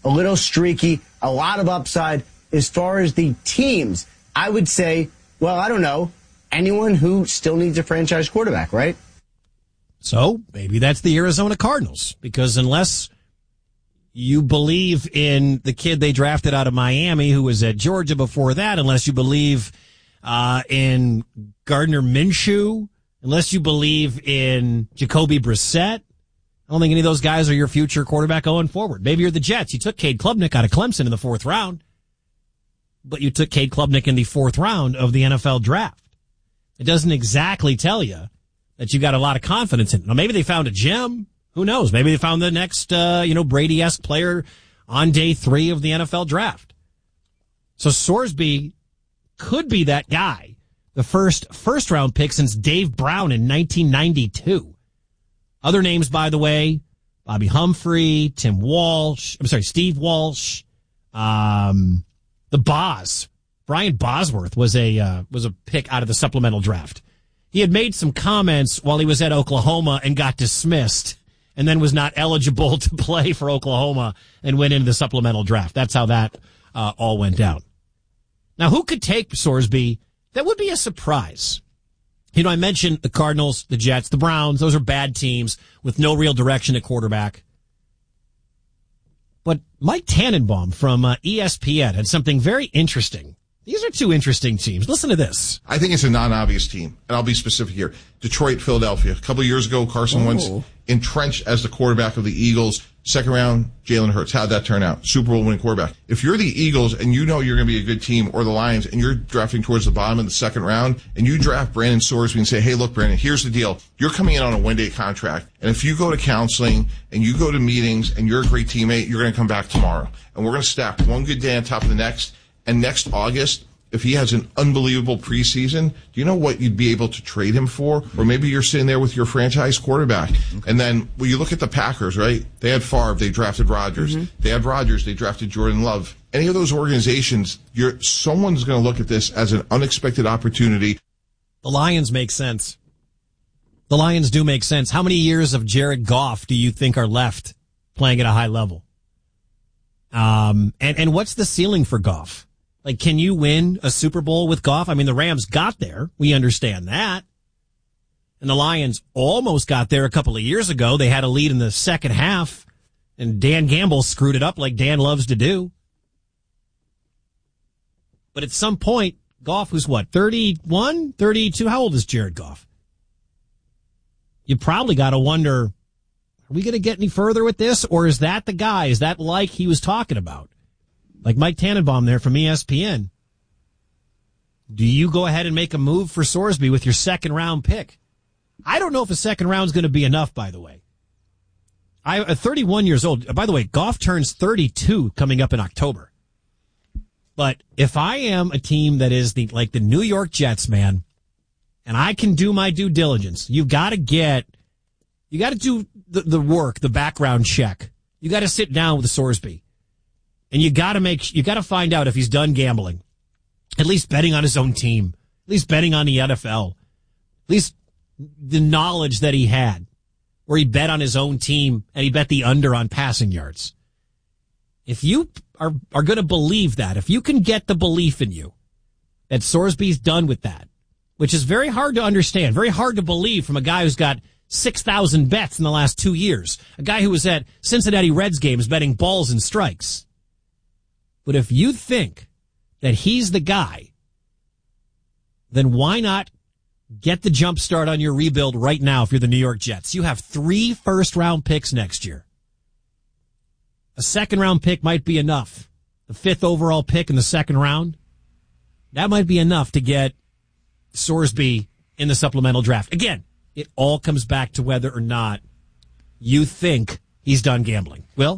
a little streaky, a lot of upside. As far as the teams, I would say, well, I don't know, anyone who still needs a franchise quarterback, right? So maybe that's the Arizona Cardinals, because unless you believe in the kid they drafted out of Miami who was at Georgia before that, unless you believe in Gardner Minshew, unless you believe in Jacoby Brissett, I don't think any of those guys are your future quarterback going forward. Maybe you're the Jets. You took Cade Klubnik out of Clemson in the 4th round, but you took Cade Klubnik in the 4th round of the NFL draft. It doesn't exactly tell you that you got a lot of confidence in it. Now, maybe they found a gem. Who knows? Maybe they found the next, Brady-esque player on day 3 of the NFL draft. So Sorsby could be that guy, the first round pick since Dave Brown in 1992. Other names, by the way, Bobby Humphrey, Steve Walsh, the Boz. Brian Bosworth was a pick out of the supplemental draft. He had made some comments while he was at Oklahoma and got dismissed, and then was not eligible to play for Oklahoma and went into the supplemental draft. That's how that all went down. Now, who could take Sorsby? That would be a surprise. I mentioned the Cardinals, the Jets, the Browns. Those are bad teams with no real direction at quarterback. But Mike Tannenbaum from ESPN had something very interesting. These are 2 interesting teams. Listen to this. I think it's a non-obvious team, and I'll be specific here. Detroit, Philadelphia. A couple of years ago, Carson Wentz entrenched as the quarterback of the Eagles. 2nd round, Jalen Hurts. How'd that turn out? Super Bowl winning quarterback. If you're the Eagles and you know you're going to be a good team, or the Lions, and you're drafting towards the bottom of the 2nd round, and you draft Brandon Sorsby and say, hey, look, Brandon, here's the deal. You're coming in on a one-day contract, and if you go to counseling and you go to meetings and you're a great teammate, you're going to come back tomorrow. And we're going to stack one good day on top of the next. And next August, if he has an unbelievable preseason, do you know what you'd be able to trade him for? Or maybe you're sitting there with your franchise quarterback. Okay. And then, well, you look at the Packers, right? They had Favre, they drafted Rodgers. Mm-hmm. They had Rodgers, they drafted Jordan Love. Any of those organizations, someone's going to look at this as an unexpected opportunity. The Lions make sense. The Lions do make sense. How many years of Jared Goff do you think are left playing at a high level? And what's the ceiling for Goff? Like, can you win a Super Bowl with Goff? I mean, the Rams got there. We understand that. And the Lions almost got there a couple of years ago. They had a lead in the second half, and Dan Gamble screwed it up like Dan loves to do. But at some point, Goff, who's what, 31, 32? How old is Jared Goff? You probably got to wonder, are we going to get any further with this? Or is that the guy? Is that like he was talking about? Like Mike Tannenbaum there from ESPN. Do you go ahead and make a move for Sorsby with your 2nd round pick? I don't know if a 2nd round is going to be enough, by the way. I'm 31 years old. By the way, Goff turns 32 coming up in October. But if I am a team that is like the New York Jets, man, and I can do my due diligence, you got to do the work, the background check. You got to sit down with Sorsby. And you got to find out if he's done gambling, at least betting on his own team, at least betting on the NFL, at least the knowledge that he had, where he bet on his own team and he bet the under on passing yards. If you are going to believe that, if you can get the belief in you that Sorsby's done with that, which is very hard to understand, very hard to believe from a guy who's got 6,000 bets in the last 2 years, a guy who was at Cincinnati Reds games betting balls and strikes. But if you think that he's the guy, then why not get the jump start on your rebuild right now if you're the New York Jets? You have 3 first-round picks next year. A 2nd round pick might be enough. The 5th overall pick in the 2nd round, that might be enough to get Sorsby in the supplemental draft. Again, it all comes back to whether or not you think he's done gambling. Will?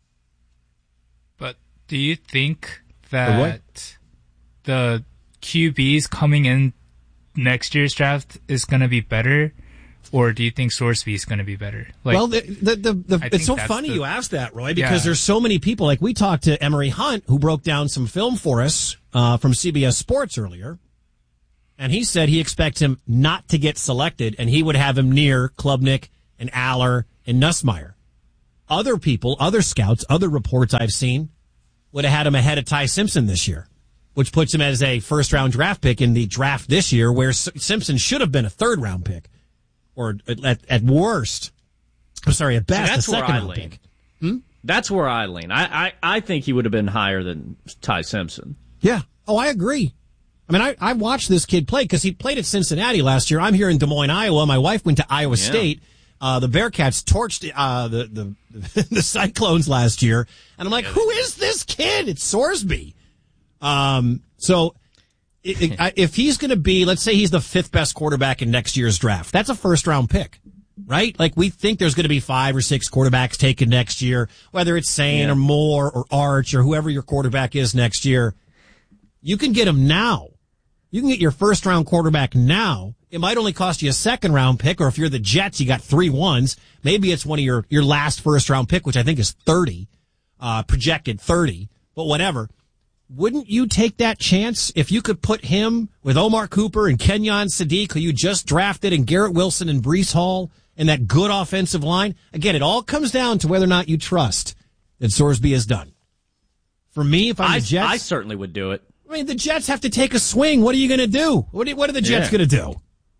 Do you think that the QBs coming in next year's draft is going to be better, or do you think Sorsby is going to be better? Like, well, it's so funny you asked that, Roy, because there's so many people. Like, we talked to Emery Hunt, who broke down some film for us from CBS Sports earlier, and he said he expects him not to get selected, and he would have him near Klubnik and Aller and Nussmeier. other people, other scouts, other reports I've seen would have had him ahead of Ty Simpson this year, which puts him as a first-round draft pick in the draft this year, where Simpson should have been a third-round pick, or at worst. I'm sorry, at best, a second-round pick. That's where I lean. I think he would have been higher than Ty Simpson. Yeah. Oh, I agree. I mean, I watched this kid play because he played at Cincinnati last year. I'm here in Des Moines, Iowa. My wife went to Iowa State. The Bearcats torched the Cyclones last year, and I'm like, who is this kid? It's Sorsby. So if he's going to be, let's say he's the 5th best quarterback in next year's draft, that's a first-round pick, right? Like, we think there's going to be 5 or 6 quarterbacks taken next year, whether it's Sane or Moore or Arch or whoever your quarterback is next year. You can get him now. You can get your first-round quarterback now. It might only cost you a second-round pick, or if you're the Jets, you got 3 ones. Maybe it's one of your last first-round pick, which I think is 30, projected 30, but whatever. Wouldn't you take that chance if you could put him with Omar Cooper and Kenyon Sadiq, who you just drafted, and Garrett Wilson and Breece Hall, and that good offensive line? Again, it all comes down to whether or not you trust that Sorsby has done. For me, if I'm the Jets, I certainly would do it. I mean, the Jets have to take a swing. What are you going to do? What are the Jets going to do?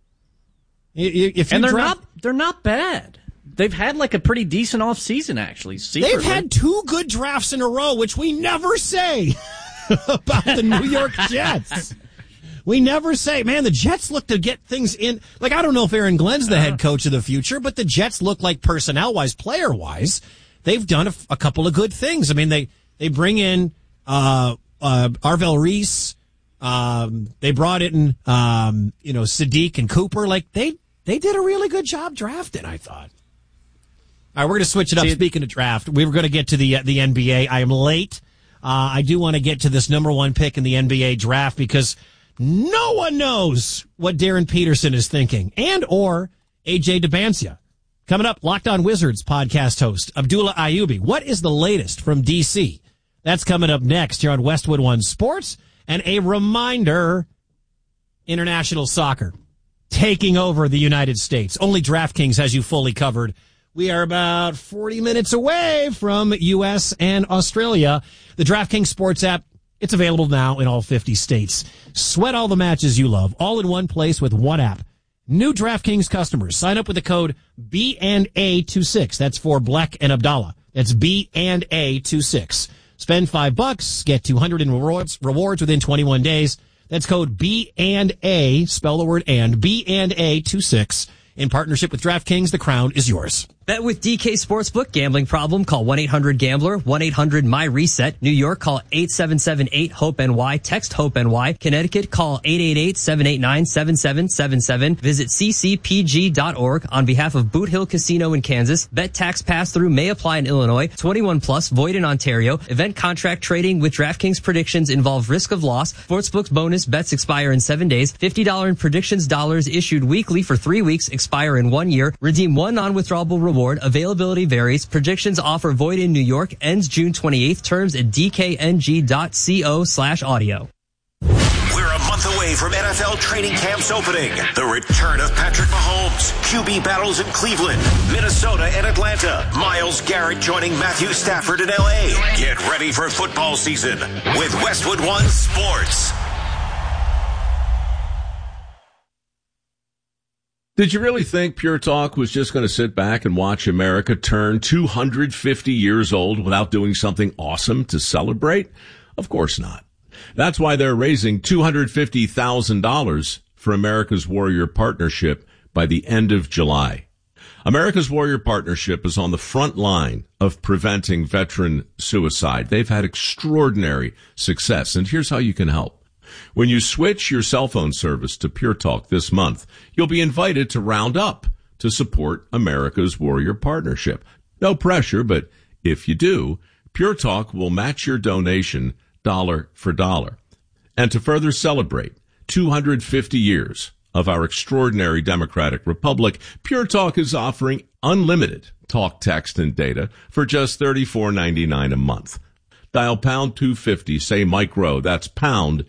They're not bad. They've had like a pretty decent offseason, actually. Secretly. They've had 2 good drafts in a row, which we never say about the New York Jets. We never say, man, the Jets look to get things in. Like, I don't know if Aaron Glenn's the head coach of the future, but the Jets look like personnel-wise, player-wise, they've done a couple of good things. I mean, they bring in Arvell Reese. They brought in, Sadiq and Cooper. Like, they did a really good job drafting, I thought. All right, we're going to switch it up. Speaking of draft, we were going to get to the NBA. I am late. I do want to get to this number 1 pick in the NBA draft because no one knows what Darren Peterson is thinking, and or AJ Demancia. Coming up, Locked On Wizards podcast host Abdullah Ayyubi. What is the latest from DC? That's coming up next here on Westwood One Sports. And a reminder, international soccer taking over the United States. Only DraftKings has you fully covered. We are about 40 minutes away from U.S. and Australia. The DraftKings Sports app, it's available now in all 50 states. Sweat all the matches you love, all in one place with one app. New DraftKings customers, sign up with the code B&A26. That's for Black and Abdallah. That's B&A26. Spend $5, get 200 in rewards within 21 days. That's code B&A, spell the word and, B&A26. In partnership with DraftKings, the crown is yours. Bet with DK Sportsbook. Gambling problem? Call 1-800-GAMBLER, 1-800-MY-RESET. New York, call 877-8-HOPE-NY. Text HOPE-NY. Connecticut, call 888-789-7777. Visit ccpg.org on behalf of Boot Hill Casino in Kansas. Bet tax pass-through may apply in Illinois. 21 plus, void in Ontario. Event contract trading with DraftKings predictions involve risk of loss. Sportsbook's bonus bets expire in 7 days. $50 in predictions dollars issued weekly for 3 weeks, expire in 1 year. Redeem one non-withdrawable reward. Availability varies. Predictions offer void in New York. Ends June 28th. Terms at dkng.co/audio. We're a month away from NFL training camps opening. The return of Patrick Mahomes. QB battles in Cleveland, Minnesota, and Atlanta. Myles Garrett joining Matthew Stafford in LA. Get ready for football season with Westwood One Sports. Did you really think Pure Talk was just going to sit back and watch America turn 250 years old without doing something awesome to celebrate? Of course not. That's why they're raising $250,000 for America's Warrior Partnership by the end of July. America's Warrior Partnership is on the front line of preventing veteran suicide. They've had extraordinary success, and here's how you can help. When you switch your cell phone service to Pure Talk this month, you'll be invited to round up to support America's Warrior Partnership. No pressure, but if you do, Pure Talk will match your donation dollar for dollar. And to further celebrate 250 years of our extraordinary democratic republic, Pure Talk is offering unlimited talk, text, and data for just $34.99 a month. Dial pound 250, say Mike Rowe. That's pound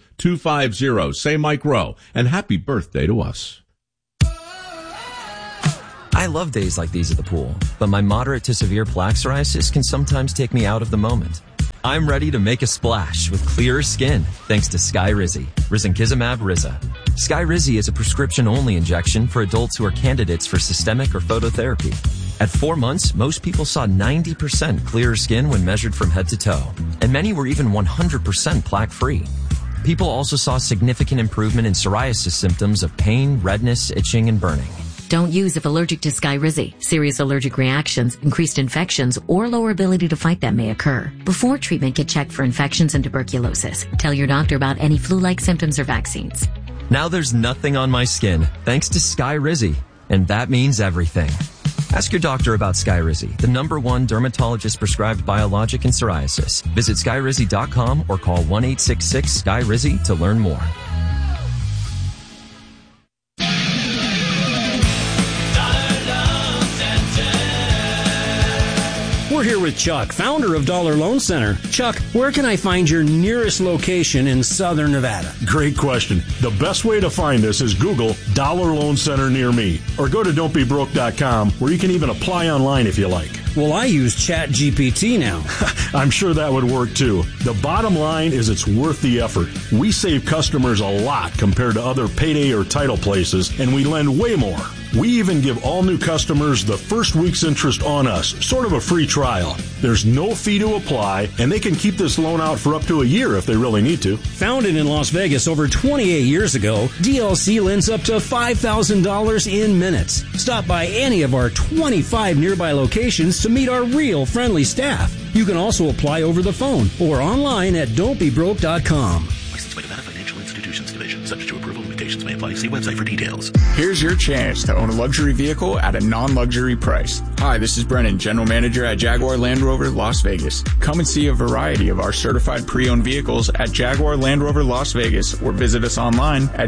250, say Mike Rowe. And happy birthday to us. I love days like these at the pool, but my moderate to severe plaque psoriasis can sometimes take me out of the moment. I'm ready to make a splash with clearer skin thanks to Skyrizi, risankizumab Riza. Skyrizi is a prescription-only injection for adults who are candidates for systemic or phototherapy. At 4 months, most people saw 90% clearer skin when measured from head to toe, and many were even 100% plaque-free. People also saw significant improvement in psoriasis symptoms of pain, redness, itching, and burning. Don't use if allergic to Skyrizi. Serious allergic reactions, increased infections, or lower ability to fight them may occur. Before treatment, get checked for infections and tuberculosis. Tell your doctor about any flu-like symptoms or vaccines. Now there's nothing on my skin thanks to Skyrizi, and that means everything. Ask your doctor about Skyrizi, the #1 dermatologist-prescribed biologic in psoriasis. Visit Skyrizi.com or call 1-866-SKYRIZI to learn more. We're here with Chuck, founder of Dollar Loan Center. Chuck, where can I find your nearest location in Southern Nevada? Great question. The best way to find us is Google Dollar Loan Center near me, or go to don'tbebroke.com, where you can even apply online if you like. Well, I use ChatGPT now. I'm sure that would work too. The bottom line is it's worth the effort. We save customers a lot compared to other payday or title places, and we lend way more. We even give all new customers the first week's interest on us, sort of a free trial. There's no fee to apply, and they can keep this loan out for up to a year if they really need to. Founded in Las Vegas over 28 years ago, DLC lends up to $5,000 in minutes. Stop by any of our 25 nearby locations to meet our real friendly staff. You can also apply over the phone or online at don'tbebroke.com. Licensed by Nevada Financial Institutions Division. Subject to approval, limitations may apply. See website for details. Here's your chance to own a luxury vehicle at a non-luxury price. Hi, this is Brennan, General Manager at Jaguar Land Rover Las Vegas. Come and see a variety of our certified pre-owned vehicles at Jaguar Land Rover Las Vegas, or visit us online at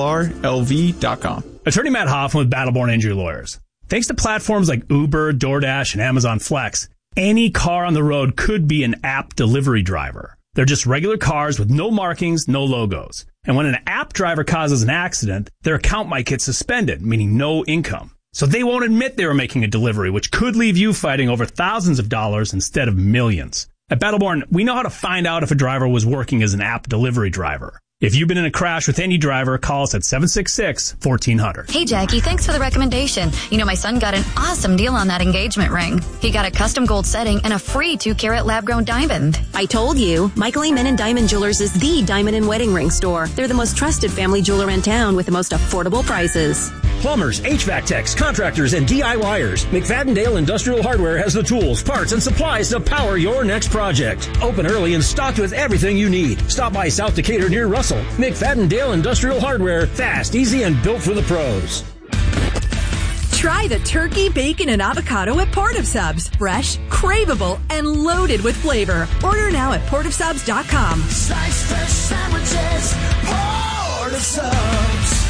jlrlv.com. Attorney Matt Hoffman with Battleborn Injury Lawyers. Thanks to platforms like Uber, DoorDash, and Amazon Flex, any car on the road could be an app delivery driver. They're just regular cars with no markings, no logos. And when an app driver causes an accident, their account might get suspended, meaning no income. So they won't admit they were making a delivery, which could leave you fighting over thousands of dollars instead of millions. At Battleborn, we know how to find out if a driver was working as an app delivery driver. If you've been in a crash with any driver, call us at 766-1400. Hey, Jackie, thanks for the recommendation. You know, my son got an awesome deal on that engagement ring. He got a custom gold setting and a free 2-carat lab-grown diamond. I told you, Michael A. Menon Diamond Jewelers is the diamond and wedding ring store. They're the most trusted family jeweler in town with the most affordable prices. Plumbers, HVAC techs, contractors, and DIYers. McFadden-Dale Industrial Hardware has the tools, parts, and supplies to power your next project. Open early and stocked with everything you need. Stop by South Decatur near Russell. McFadden-Dale Industrial Hardware. Fast, easy, and built for the pros. Try the turkey, bacon, and avocado at Port of Subs. Fresh, craveable, and loaded with flavor. Order now at portofsubs.com. Slice fresh sandwiches, Port of Subs.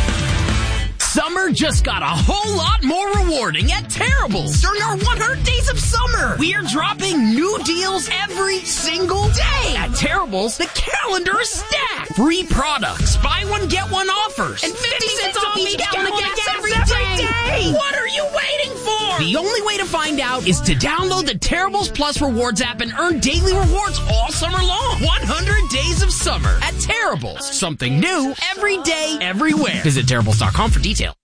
Summer just got a whole lot more rewarding at Terrible's during our 100 Days of Summer. We are dropping new deals every single day. At Terrible's, the calendar is stacked. Free products, buy one, get one offers, and 50 cents off each gallon of gas every day. What are you waiting for? The only way to find out is to download the Terrible's Plus Rewards app and earn daily rewards all summer long. 100 Days of Summer at Terrible's. Something new every day, everywhere. Visit Terrible's.com for details.